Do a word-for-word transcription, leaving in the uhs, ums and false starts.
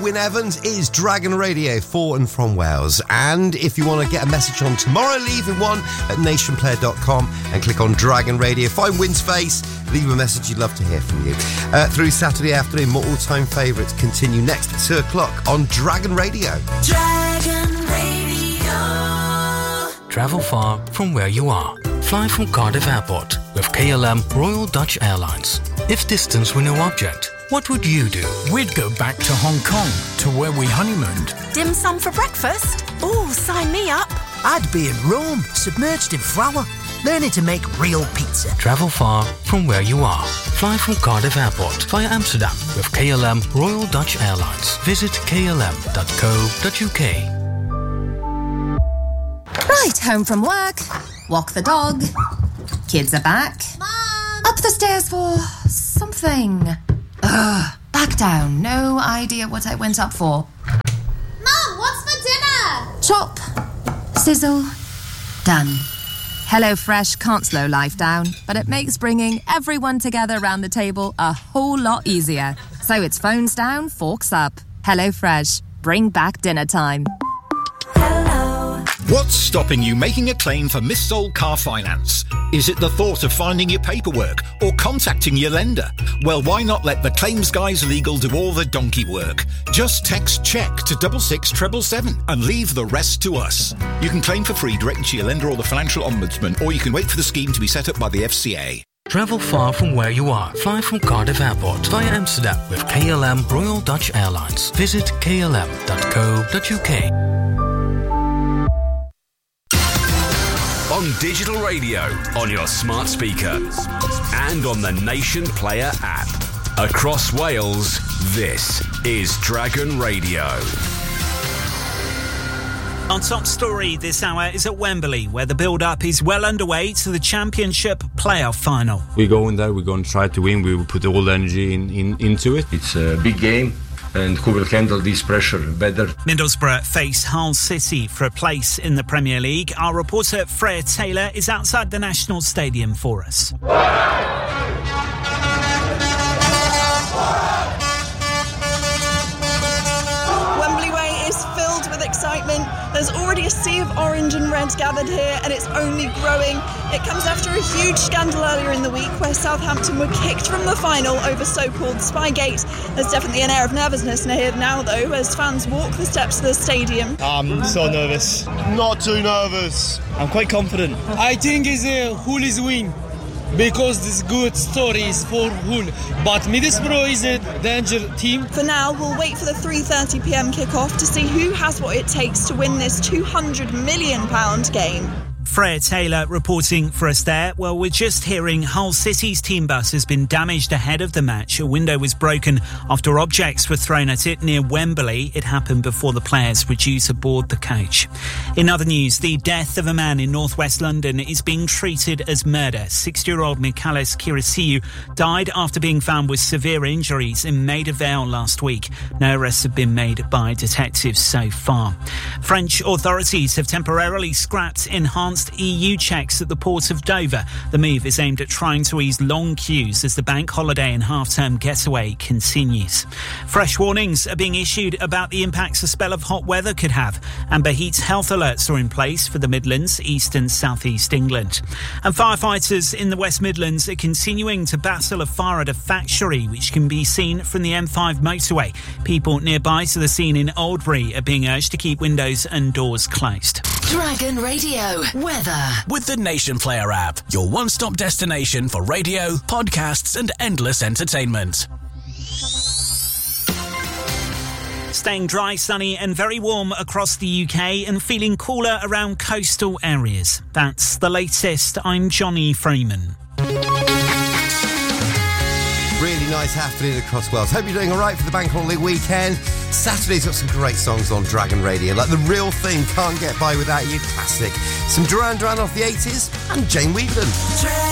Wyn Evans is Dragon Radio for and from Wales. And if you want to get a message on tomorrow, leave in one at nation player dot com and click on Dragon Radio. Find Wyn's face, leave a message, you'd love to hear from you. Uh, through Saturday afternoon, more all-time favourites continue next at two o'clock on Dragon Radio. Dragon Radio. Travel far from where you are. Fly from Cardiff Airport with K L M Royal Dutch Airlines. If distance were no object, what would you do? We'd go back to Hong Kong, to where we honeymooned. Dim sum for breakfast? Oh, sign me up. I'd be in Rome, submerged in flour, learning to make real pizza. Travel far from where you are. Fly from Cardiff Airport via Amsterdam with K L M Royal Dutch Airlines. Visit k l m dot co dot u k. Right, home from work. Walk the dog. Kids are back. Mom! Up the stairs for something. Ugh, back down. No idea what I went up for. Mom, what's for dinner? Chop. Sizzle. Done. HelloFresh can't slow life down, but it makes bringing everyone together around the table a whole lot easier. So it's phones down, forks up. HelloFresh. Bring back dinner time. What's stopping you making a claim for missold car finance? Is it the thought of finding your paperwork or contacting your lender? Well, why not let the Claims Guys Legal do all the donkey work? Just text CHECK to double six treble seven and leave the rest to us. You can claim for free directly to your lender or the Financial Ombudsman, or you can wait for the scheme to be set up by the F C A. Travel far from where you are. Fly from Cardiff Airport via Amsterdam with K L M Royal Dutch Airlines. Visit k l m dot co dot u k. On digital radio, on your smart speaker, and on the Nation Player app. Across Wales, this is Dragon Radio. Our top story this hour is at Wembley, where the build-up is well underway to the Championship playoff final. We go in there, we're going to try to win, we will put all the energy in, in, into it. It's a big game, and who will handle this pressure better. Middlesbrough face Hull City for a place in the Premier League. Our reporter Freya Taylor is outside the National Stadium for us. Wembley Way is filled with excitement. There's already a sea of orange and red gathered here, and it's only growing. It comes after a huge scandal earlier in the week where Southampton were kicked from the final over so-called Spygate. There's definitely an air of nervousness here now, though, as fans walk the steps of the stadium. I'm so nervous. Not too nervous. I'm quite confident. I think it's a Hull is win, because this good story is for Hull. But Middlesbrough is a danger team. For now, we'll wait for the three thirty p m kick-off to see who has what it takes to win this two hundred million pounds game. Freya Taylor reporting for us there. Well, we're just hearing Hull City's team bus has been damaged ahead of the match. A window was broken after objects were thrown at it near Wembley. It happened before the players were due to board the coach. In other news, the death of a man in northwest London is being treated as murder. sixty-year-old Michalis Kirisiou died after being found with severe injuries in Maida Vale last week. No arrests have been made by detectives so far. French authorities have temporarily scrapped enhanced E U checks at the port of Dover. The move is aimed at trying to ease long queues as the bank holiday and half-term getaway continues. Fresh warnings are being issued about the impacts a spell of hot weather could have. Amber heat health alerts are in place for the Midlands, East and South East England. And firefighters in the West Midlands are continuing to battle a fire at a factory, which can be seen from the M five motorway. People nearby to the scene in Oldbury are being urged to keep windows and doors closed. Dragon Radio weather. With the Nation Player app, your one-stop destination for radio, podcasts and endless entertainment. Staying dry, sunny and very warm across the U K and feeling cooler around coastal areas. That's the latest. I'm Johnny Freeman. Really nice afternoon across Wales. Hope you're doing all right for the bank holiday weekend. Saturday's got some great songs on Dragon Radio, like The Real Thing, Can't Get By Without You, classic. Some Duran Duran off the eighties, and Jane Wiedlin.